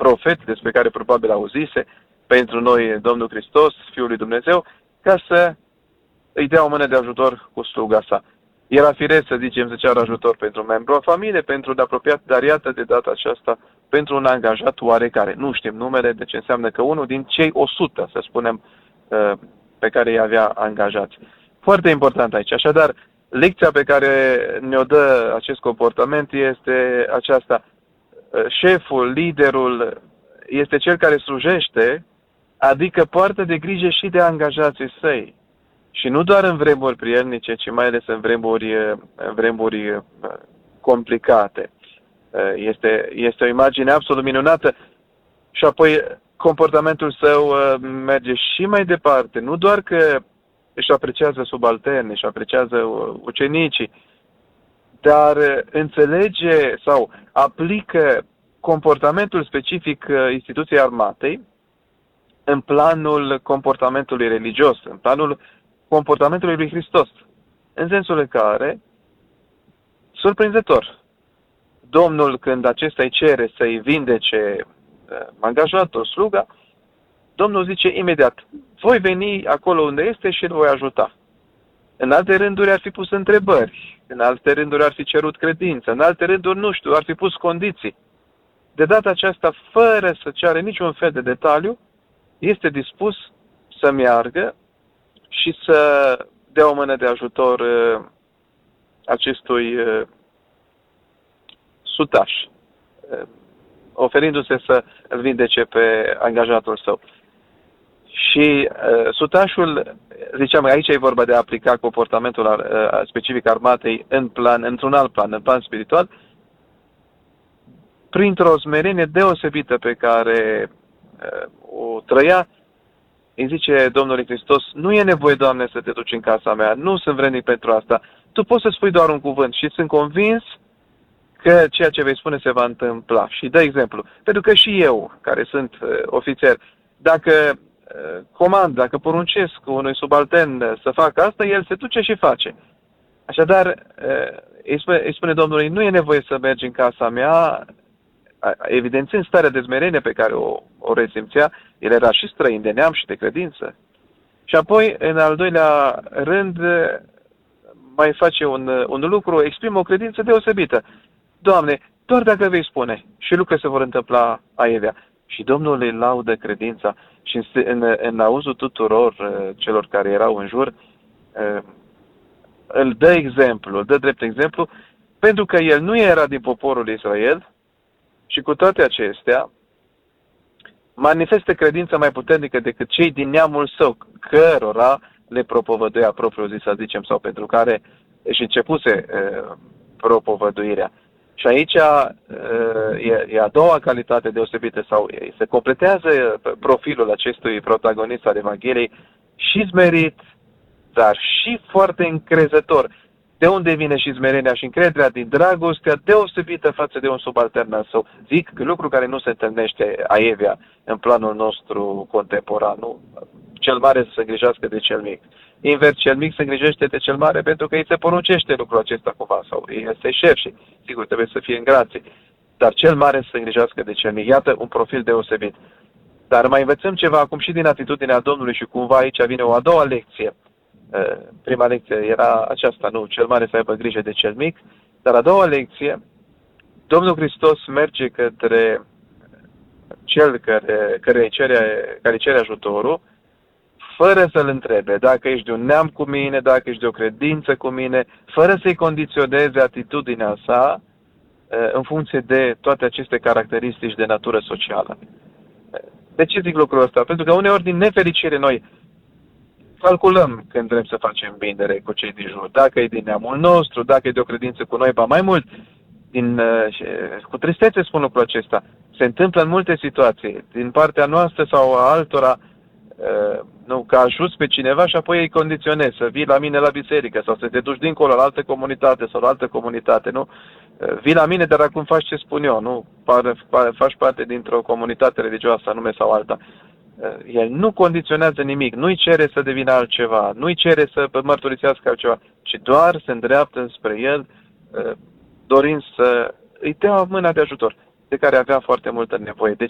profet despre care probabil auzise, pentru noi Domnul Hristos, Fiul lui Dumnezeu, ca să îi dea o mână de ajutor cu sluga sa. Era firesc, să zicem, să ceară ajutor pentru un membru al familiei, pentru un apropiat, dar iată de data aceasta pentru un angajat oarecare. Nu știm numele, deci înseamnă că unul din cei 100, să spunem, pe care îi avea angajați. Foarte important aici. Așadar, lecția pe care ne-o dă acest comportament este aceasta. Șeful, liderul, este cel care slujește, adică poartă de grijă și de angajații săi. Și nu doar în vremuri prielnice, ci mai ales în vremuri complicate. Este o imagine absolut minunată și apoi comportamentul său merge și mai departe. Nu doar că își apreciază subalterni, își apreciază ucenicii, dar înțelege sau aplică comportamentul specific instituției armatei în planul comportamentului religios, în planul comportamentului lui Hristos, în sensul în care, surprinzător, Domnul, când acesta îi cere să-i vindece angajatul, sluga, Domnul zice imediat, voi veni acolo unde este și îl voi ajuta. În alte rânduri ar fi pus întrebări, în alte rânduri ar fi cerut credință, în alte rânduri, nu știu, ar fi pus condiții. De data aceasta, fără să ceară niciun fel de detaliu, este dispus să meargă și să dea o mână de ajutor acestui sutaș, oferindu-se să îl vindece pe angajatul său. Și sutașul, ziceam, aici e vorba de a aplica comportamentul specific armatei într-un alt plan, în plan spiritual, printr-o smerenie deosebită pe care o trăia, îi zice Domnului Hristos, nu e nevoie, Doamne, să te duci în casa mea, nu sunt vrednic pentru asta. Tu poți să spui doar un cuvânt și sunt convins că ceea ce vei spune se va întâmpla. Și dă exemplu. Pentru că și eu, care sunt ofițer, dacă comand, dacă poruncesc unui subaltern să facă asta, el se duce și face. Așadar, îi spune Domnului, nu e nevoie să mergi în casa mea, evidențiind starea de smerenie pe care o resimțea, el era și străin de neam și de credință. Și apoi, în al doilea rând, mai face un lucru, exprimă o credință deosebită. Doamne, doar dacă vei spune, și lucrurile se vor întâmpla aievea. Și Domnul îi laudă credința și în auzul tuturor celor care erau în jur, îl dă exemplu, îl dă drept exemplu, pentru că el nu era din poporul Israel și cu toate acestea manifestă credința mai puternică decât cei din neamul său, cărora le propovăduia propriul zis, să zicem, sau pentru care își începuse propovăduirea. Și aici e a doua calitate deosebită, sau se completează profilul acestui protagonist al Evangheliei, și smerit, dar și foarte încrezător. De unde vine și smerenia și încrederea? Din dragostea deosebită față de un subaltern al său. Zic lucru care nu se întâlnește aievea în planul nostru contemporan. Nu? Cel mare să se îngrijească de cel mic. Invers, cel mic se îngrijește de cel mare pentru că îi se poruncește lucrul acesta cumva, sau este șef și, sigur, trebuie să fie în grație. Dar cel mare să se îngrijească de cel mic. Iată un profil deosebit. Dar mai învățăm ceva acum și din atitudinea Domnului și cumva aici vine o a doua lecție. Prima lecție era aceasta, nu, cel mare să aibă grijă de cel mic, dar a doua lecție, Domnul Hristos merge către cel care îi cere ajutorul, fără să-l întrebe dacă ești de un neam cu mine, dacă ești de o credință cu mine, fără să-i condiționeze atitudinea sa în funcție de toate aceste caracteristici de natură socială. De ce zic lucrul ăsta? Pentru că uneori, din nefericire, noi calculăm când vrem să facem bindere cu cei din jur. Dacă e din neamul nostru, dacă e de o credință cu noi, ba mai mult, cu tristețe spun lucrul acesta. Se întâmplă în multe situații, din partea noastră sau a altora, nu, că ajuți pe cineva și apoi îi condiționezi să vii la mine la biserică sau să te duci dincolo la altă comunitate sau la altă comunitate, nu? Vii la mine, dar acum faci ce spun eu, nu? Faci parte dintr-o comunitate religioasă anume sau alta. El nu condiționează nimic, nu-i cere să devină altceva, nu-i cere să mărturisească altceva, ci doar se îndreaptă spre el, dorind să îi dea mâna de ajutor, de care avea foarte multă nevoie.